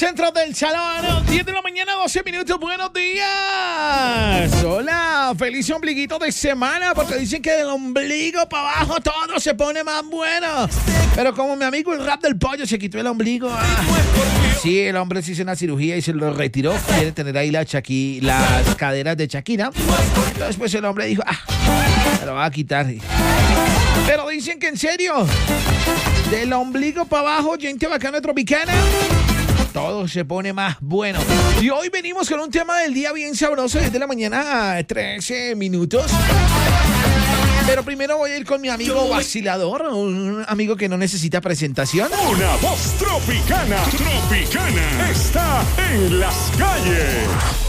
centro del salón, 10 de la mañana, 12 minutos, buenos días. Hola, feliz ombliguito de semana, porque dicen que del ombligo para abajo todo se pone más bueno. Pero como mi amigo el rap del pollo se quitó el ombligo, sí, el hombre se hizo una cirugía y se lo retiró. Quiere tener ahí las caderas de Shakira. Entonces pues el hombre dijo, me lo va a quitar. Pero dicen que en serio, del ombligo para abajo, gente bacana tropicana, todo se pone más bueno. Y hoy venimos con un tema del día bien sabroso, desde la mañana a 13 minutos. Pero primero voy a ir con mi amigo vacilador, un amigo que no necesita presentación. Una voz tropicana, está en las calles.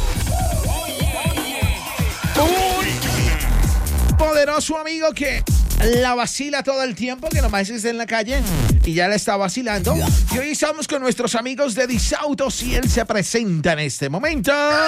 Un poderoso amigo que la vacila todo el tiempo, que nomás está en la calle y ya la está vacilando. Y hoy estamos con nuestros amigos de Disautos y él se presenta en este momento.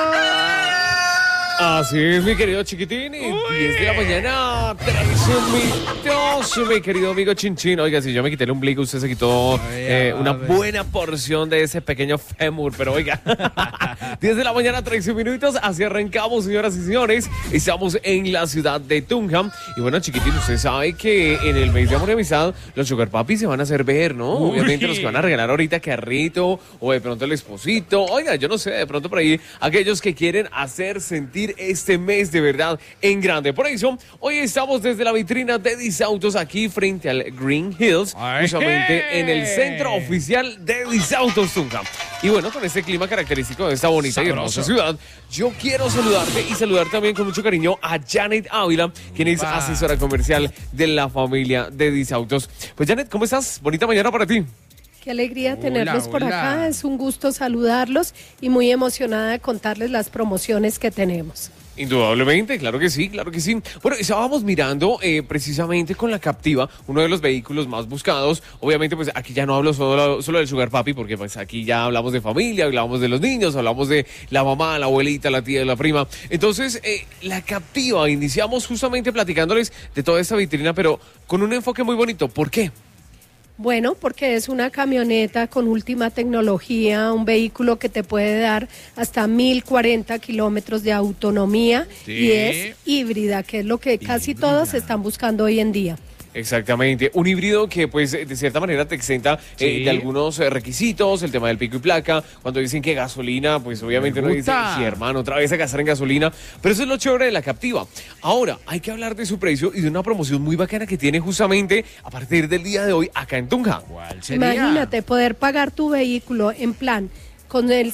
Así es, mi querido chiquitín, y 10 de la mañana, 13 minutos, mi querido amigo Chinchín. Oiga, si yo me quité el ombligo, usted se quitó una buena porción de ese pequeño fémur, pero oiga, 10 de la mañana, 13 minutos, así arrancamos, señoras y señores. Estamos en la ciudad de Tunja, y bueno, chiquitín, usted sabe que en el mes de amor y amistad, los sugar papis se van a hacer ver, ¿no? Obviamente los que van a regalar ahorita carrito, o de pronto el esposito, oiga, yo no sé, de pronto por ahí, aquellos que quieren hacer sentir este mes de verdad en grande. Por eso, hoy estamos desde la vitrina de Disautos aquí frente al Green Hills, justamente en el centro oficial de Disautos Tunja. Y bueno, con este clima característico de esta bonita y hermosa ciudad, yo quiero saludarte y saludar también con mucho cariño a Janet Ávila, quien es asesora comercial de la familia de Disautos. Pues Janet, ¿cómo estás? Bonita mañana para ti. Qué alegría tenerlos por acá, es un gusto saludarlos y muy emocionada de contarles las promociones que tenemos. Indudablemente, claro que sí, claro que sí. Bueno, estábamos mirando precisamente con la Captiva, uno de los vehículos más buscados. Obviamente, pues aquí ya no hablo solo del Sugar Papi, porque pues aquí ya hablamos de familia, hablamos de los niños, hablamos de la mamá, la abuelita, la tía, la prima. Entonces, la Captiva, iniciamos justamente platicándoles de toda esta vitrina, pero con un enfoque muy bonito. ¿Por qué? Bueno, porque es una camioneta con última tecnología, un vehículo que te puede dar hasta 1040 kilómetros de autonomía, y es híbrida, que es lo que casi todos están buscando hoy en día. Exactamente, un híbrido que pues de cierta manera te exenta de algunos requisitos, el tema del pico y placa, cuando dicen que gasolina, pues obviamente uno dice, sí hermano, otra vez a gastar en gasolina, pero eso es lo chévere de la Captiva. Ahora, hay que hablar de su precio y de una promoción muy bacana que tiene justamente a partir del día de hoy acá en Tunja. ¿Cuál sería? Imagínate, poder pagar tu vehículo en plan con el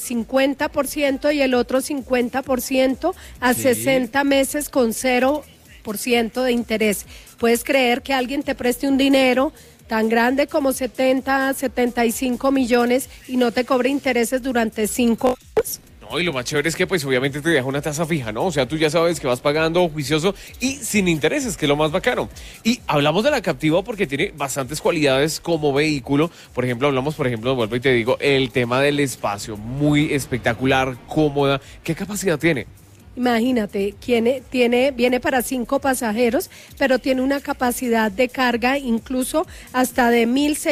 50% y el otro 50% a 60 meses con 0% de interés. Puedes creer que alguien te preste un dinero tan grande como 70, 75 millones y no te cobre intereses durante 5 años. No, y lo más chévere es que pues obviamente te deja una tasa fija, ¿no? O sea, tú ya sabes que vas pagando juicioso y sin intereses, que es lo más bacano. Y hablamos de la Captiva porque tiene bastantes cualidades como vehículo. Por ejemplo, vuelvo y te digo, el tema del espacio, muy espectacular, cómoda. ¿Qué capacidad tiene? Imagínate, viene para 5 pasajeros, pero tiene una capacidad de carga incluso hasta de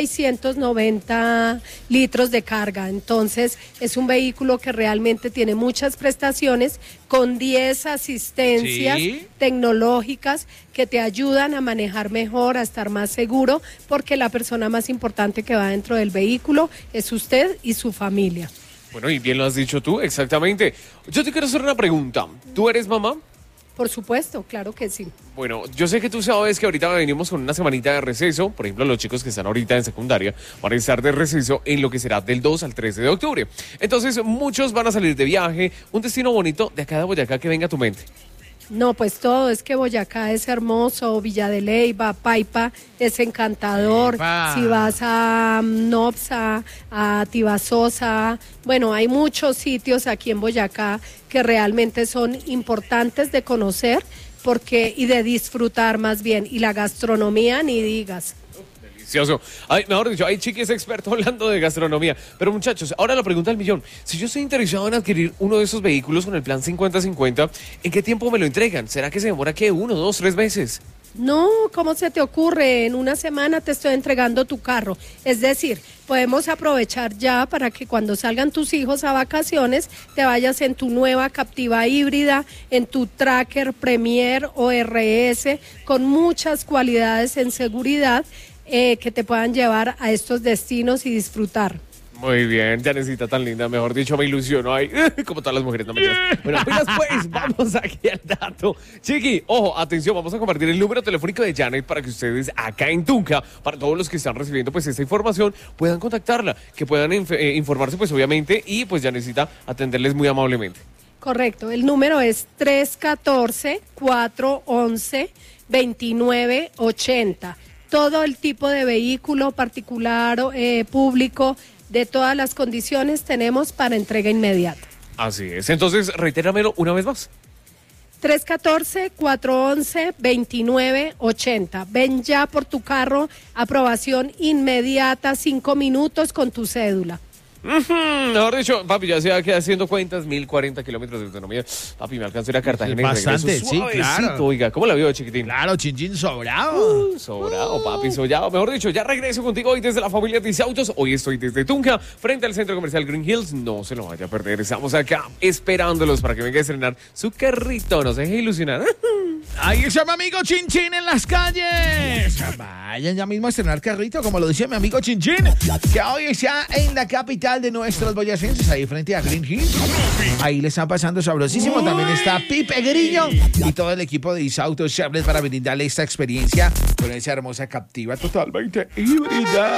1.690 litros de carga. Entonces, es un vehículo que realmente tiene muchas prestaciones con 10 asistencias tecnológicas que te ayudan a manejar mejor, a estar más seguro, porque la persona más importante que va dentro del vehículo es usted y su familia. Bueno, y bien lo has dicho tú, exactamente. Yo te quiero hacer una pregunta. ¿Tú eres mamá? Por supuesto, claro que sí. Bueno, yo sé que tú sabes que ahorita venimos con una semanita de receso. Por ejemplo, los chicos que están ahorita en secundaria van a estar de receso en lo que será del 2 al 13 de octubre. Entonces, muchos van a salir de viaje. Un destino bonito de acá de Boyacá que venga a tu mente. No, pues todo, es que Boyacá es hermoso, Villa de Leyva, Paipa es encantador, si vas a Nopsa, a Tibasosa, bueno, hay muchos sitios aquí en Boyacá que realmente son importantes de conocer y de disfrutar más bien, y la gastronomía ni digas. Delicioso. Ay, mejor dicho, hay chiquis expertos hablando de gastronomía. Pero muchachos, ahora la pregunta del millón. Si yo estoy interesado en adquirir uno de esos vehículos con el plan 50-50, ¿en qué tiempo me lo entregan? ¿Será que se demora, 1, 2, 3 meses? No, ¿cómo se te ocurre? En una semana te estoy entregando tu carro. Es decir, podemos aprovechar ya para que cuando salgan tus hijos a vacaciones te vayas en tu nueva Captiva híbrida, en tu Tracker Premier o RS, con muchas cualidades en seguridad que te puedan llevar a estos destinos y disfrutar. Muy bien, Janecita tan linda, mejor dicho, me ilusionó ahí, como todas las mujeres, no me digas. Bueno, apenas pues, vamos aquí al dato. Chiqui, ojo, atención, vamos a compartir el número telefónico de Janet para que ustedes acá en Tunja, para todos los que están recibiendo pues esta información, puedan contactarla, que puedan informarse pues obviamente y pues Janecita atenderles muy amablemente. Correcto, el número es 314-411-2980. Todo el tipo de vehículo particular, público, de todas las condiciones tenemos para entrega inmediata. Así es, entonces reitéramelo una vez más. 314-411-2980. Ven ya por tu carro, aprobación inmediata, 5 minutos con tu cédula. Mejor dicho, papi, ya se va a quedar haciendo cuentas, 1040 kilómetros de autonomía. Papi, me alcanzo a ir a Cartagena. Bastante, y sí, claro. Oiga, ¿cómo la vio, chiquitín? Claro, chinchín sobrado. Sobrado, papi, sobrado. Mejor dicho, ya regreso contigo hoy desde la familia Dice Autos. Hoy estoy desde Tunja, frente al centro comercial Green Hills. No se lo vaya a perder. Estamos acá esperándolos para que venga a estrenar su carrito. No se deje ilusionar. Ahí está mi amigo Chinchín en las calles. Vayan ya mismo a estrenar carrito, como lo decía mi amigo Chinchín, que hoy está en la capital de nuestros boyacenses, ahí frente a Green Hills. Ahí le están pasando sabrosísimo. También está Pipe Grillo y todo el equipo de Isautos Chevrolet para brindarle esta experiencia con esa hermosa Captiva totalmente híbrida.